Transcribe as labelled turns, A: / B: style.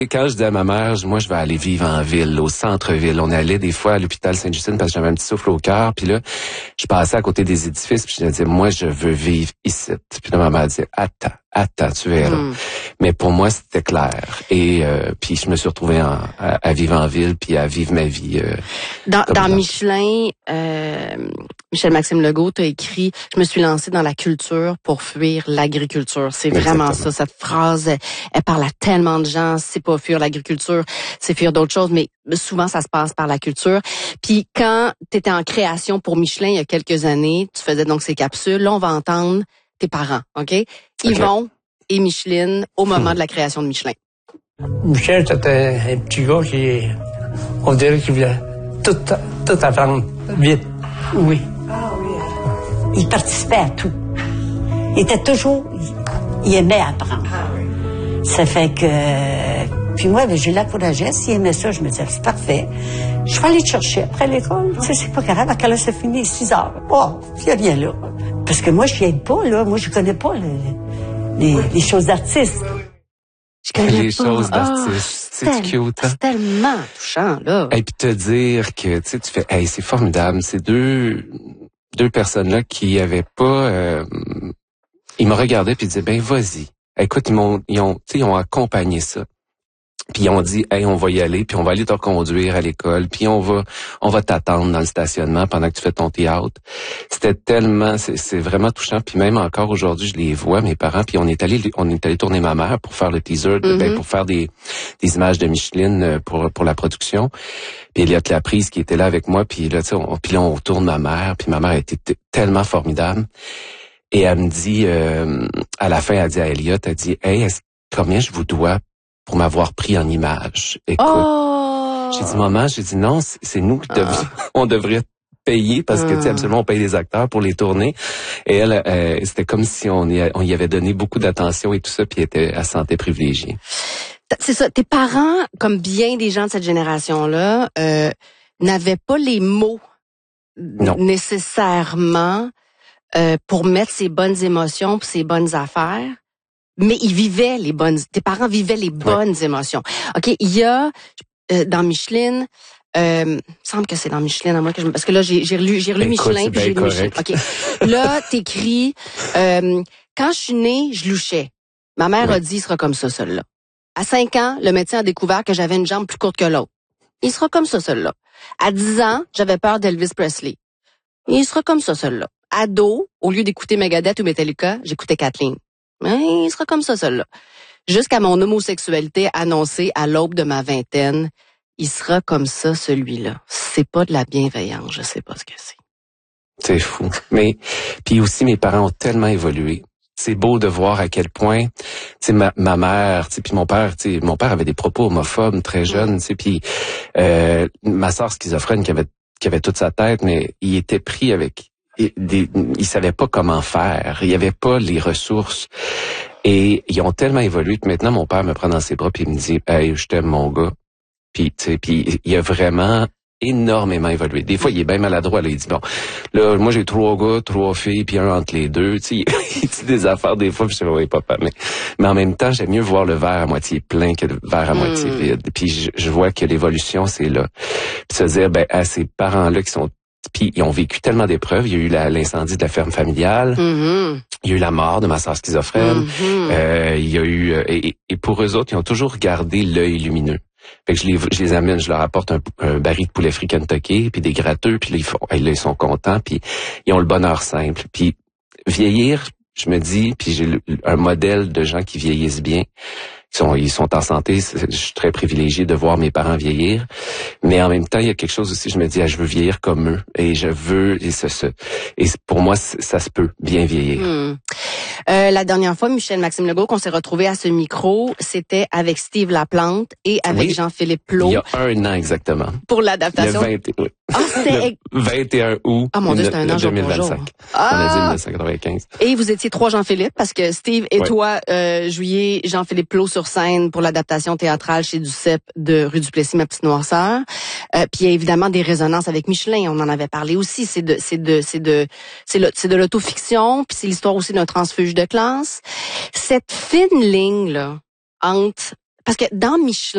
A: Quand je dis à ma mère, moi, je vais aller vivre en ville, au centre-ville. On allait des fois à l'hôpital Sainte-Justine parce que j'avais un petit souffle au cœur. Puis là, je passais à côté des édifices puis je disais, moi, je veux vivre ici. Puis là, ma mère disait, attends, tu verras. Mais pour moi, c'était clair. Et puis je me suis retrouvé à vivre en ville puis à vivre ma vie.
B: Dans Michelin, Michel-Maxime Legault a écrit « Je me suis lancé dans la culture pour fuir l'agriculture ». C'est vraiment ça, cette phrase. Elle parle à tellement de gens. C'est pas fuir l'agriculture, c'est fuir d'autres choses, mais souvent, ça se passe par la culture. Puis quand tu étais en création pour Michelin il y a quelques années, tu faisais donc ces capsules. Là, on va entendre tes parents, OK? Yvon et Micheline au moment de la création de Michelin.
C: Michel, c'était un petit gars qui, on dirait qu'il voulait tout apprendre vite. Oui.
D: Ah oui. Il participait à tout. Il aimait apprendre. Ah oui. Ça fait que, puis moi, je l'encourageais. S'il aimait ça, je me disais, c'est parfait. Je vais aller te chercher après l'école. Tu sais, c'est pas grave. À quelle heure ça finit? 6 heures. Oh, il n'y a rien là. Parce que moi, je n'aide pas, là. Moi, je connais pas les choses d'artistes.
B: Je connais
A: les
B: pas.
A: choses d'artistes. C'est cute, hein?
B: C'est tellement touchant, là.
A: Et puis te dire que, tu sais, tu fais, hey, c'est formidable. C'est deux personnes-là qui avaient pas, ils me regardaient puis ils disaient, ben, vas-y. Écoute, ils ont accompagné ça. Puis ils ont dit, hey, on va y aller, puis on va aller te reconduire à l'école, puis on va t'attendre dans le stationnement pendant que tu fais ton théâtre. C'était tellement, c'est vraiment touchant. Puis même encore aujourd'hui, je les vois, mes parents, puis on est allé tourner ma mère pour faire le teaser, pour faire des images de Micheline pour la production. Puis Elliot Laprise qui était là avec moi, puis là, tu sais, on tourne ma mère, puis ma mère était tellement formidable. Et elle me dit, à la fin, elle dit à Elliot, elle dit, hey, combien je vous dois pour m'avoir pris en image? Écoute, j'ai dit, maman, non, c'est nous qui on devrait payer parce que, tu sais, absolument, on paye les acteurs pour les tourner. Et elle, c'était comme si on y avait donné beaucoup d'attention et tout ça, puis elle se sentait privilégiée.
B: C'est ça. Tes parents, comme bien des gens de cette génération-là, n'avaient pas les mots nécessairement pour mettre ses bonnes émotions, pour ses bonnes affaires. Mais tes parents vivaient les bonnes émotions. OK, il y a, dans Micheline, il me semble que c'est dans Micheline, à moi parce que là, j'ai relu Michelin, puis j'ai lu Micheline. OK. Là, t'écris, quand je suis née, je louchais. Ma mère a dit, il sera comme ça, celui-là. À 5 ans, le médecin a découvert que j'avais une jambe plus courte que l'autre. Il sera comme ça, celui-là. À 10 ans, j'avais peur d'Elvis Presley. Il sera comme ça, celui-là. Ado, au lieu d'écouter Megadeth ou Metallica, j'écoutais Kathleen. Il sera comme ça, celui-là. Jusqu'à mon homosexualité annoncée à l'aube de ma vingtaine, il sera comme ça, celui-là. C'est pas de la bienveillance, je sais pas ce que c'est.
A: C'est fou. Mais, puis aussi, mes parents ont tellement évolué. C'est beau de voir à quel point, tu sais, ma mère, tu sais, puis mon père avait des propos homophobes très jeunes, tu sais, puis ma sœur schizophrène qui avait toute sa tête, mais il était pris avec il savait pas comment faire, il y avait pas les ressources et ils ont tellement évolué que maintenant mon père me prend dans ses bras puis il me dit hey, je t'aime mon gars. Puis tu sais, puis il a vraiment énormément évolué. Des fois, il est bien maladroit. Là. Il dit, bon, là, moi, j'ai 3 gars, 3 filles, puis un entre les deux. Tu sais, il dit des affaires des fois, puis je dis, oui, papa. Mais en même temps, j'aime mieux voir le verre à moitié plein que le verre à moitié vide. Puis je vois que l'évolution, c'est là. Puis se dire, ben, à ces parents-là qui sont... Puis ils ont vécu tellement d'épreuves. Il y a eu l'incendie de la ferme familiale. Il y a eu la mort de ma sœur schizophrène. Il y a eu... et pour eux autres, ils ont toujours gardé l'œil lumineux. Fait que je les amène, je leur apporte un baril de poulet frit Kentucky, puis des gratteux, puis là, ils sont contents, puis ils ont le bonheur simple. Puis vieillir, je me dis, puis j'ai un modèle de gens qui vieillissent bien. Ils sont en santé. Je suis très privilégié de voir mes parents vieillir. Mais en même temps, il y a quelque chose aussi, je me dis, je veux vieillir comme eux. Et je veux, et pour moi, ça se peut bien vieillir.
B: La dernière fois, Michel-Maxime Legault, qu'on s'est retrouvé à ce micro, c'était avec Steve Laplante et avec Jean-Philippe Plot.
A: Il y a 1 an exactement.
B: Pour l'adaptation.
A: Le 21 août 2025. On a dit 1995.
B: Et vous étiez 3 Jean-Philippe, parce que Steve et toi jouiez Jean-Philippe Plot sur scène pour l'adaptation théâtrale chez Duceppe de Rue du Plessis, Ma petite noirceur. Puis il y a évidemment des résonances avec Michelin, on en avait parlé aussi. C'est de l'autofiction, puis c'est l'histoire aussi d'un transfuge de classe. Cette fine ligne là entre, parce que dans Michelin